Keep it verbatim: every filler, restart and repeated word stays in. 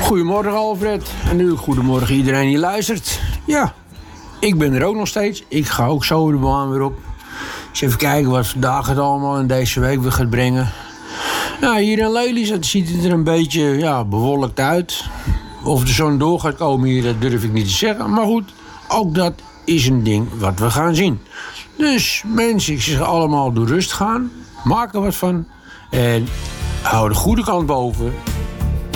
Goedemorgen Alfred. En nu goedemorgen iedereen die luistert. Ja, ik ben er ook nog steeds. Ik ga ook zo de baan weer op. Eens even kijken wat vandaag het allemaal in deze week weer gaat brengen. Nou, hier in Lelystad ziet het er een beetje ja, bewolkt uit. Of de zon door gaat komen hier, dat durf ik niet te zeggen. Maar goed, ook dat is een ding wat we gaan zien. Dus mensen, ik zeg allemaal door rust gaan. Maak er wat van. En hou de goede kant boven.